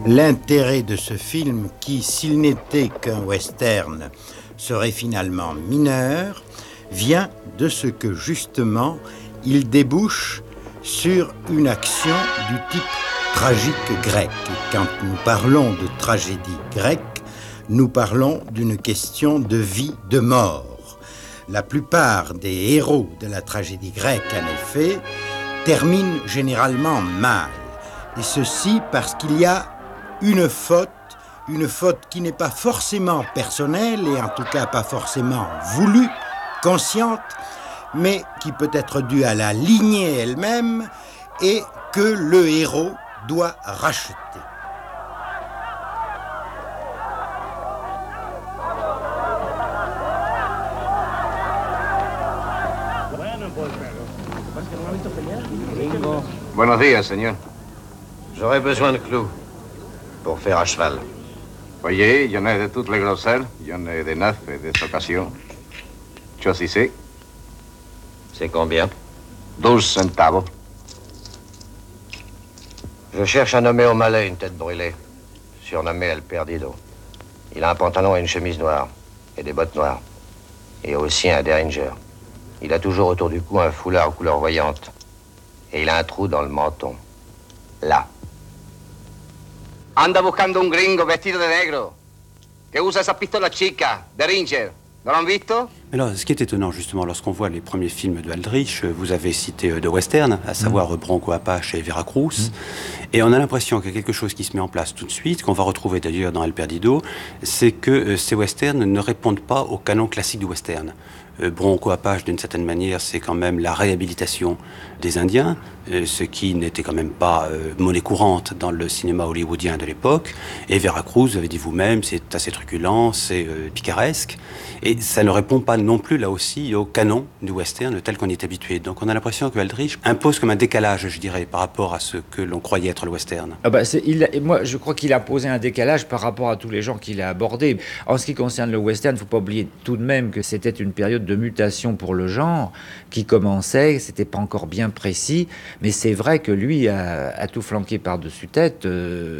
L'intérêt de ce film, qui, s'il n'était qu'un western, serait finalement mineur, vient de ce que, justement, il débouche sur une action du type tragique grec. Et quand nous parlons de tragédie grecque, nous parlons d'une question de vie, de mort. La plupart des héros de la tragédie grecque, en effet, terminent généralement mal. Et ceci parce qu'il y a une faute qui n'est pas forcément personnelle et en tout cas pas forcément voulue, consciente, mais qui peut être due à la lignée elle-même et que le héros doit racheter. Buenos días, señor. J'aurais besoin de clous pour faire à cheval. Voyez, il y en a de toutes les grosseurs, il y en a des neufs et des occasions. Chose ici. C'est combien? 12 centavos. Je cherche un nommé au Malais, une tête brûlée, surnommé El Perdido. Il a un pantalon et une chemise noire, et des bottes noires, et aussi un Derringer. Il a toujours autour du cou un foulard couleur voyante, et il a un trou dans le menton. Là. Anda buscando un gringo vestido de negro, que usa esa pistola chica, Derringer. ¿No lo han visto? Alors, ce qui est étonnant, justement, lorsqu'on voit les premiers films de Aldrich, vous avez cité de western, à savoir Bronco Apache et Veracruz, et on a l'impression qu'il y a quelque chose qui se met en place tout de suite, qu'on va retrouver d'ailleurs dans El Perdido, c'est que ces westerns ne répondent pas au canon classique du western. Bronco Apache, d'une certaine manière, c'est quand même la réhabilitation des Indiens, ce qui n'était quand même pas monnaie courante dans le cinéma hollywoodien de l'époque. Et Veracruz, vous avez dit vous-même, c'est assez truculent, c'est picaresque. Et ça ne répond pas non plus, là aussi, au canon du western tel qu'on y est habitué. Donc on a l'impression que Aldrich impose comme un décalage, je dirais, par rapport à ce que l'on croyait être le western. Moi, je crois qu'il a posé un décalage par rapport à tous les gens qu'il a abordés. En ce qui concerne le western, il ne faut pas oublier tout de même que c'était une période de mutation pour le genre qui commençait, c'était pas encore bien précis, mais c'est vrai que lui a tout flanqué par-dessus tête.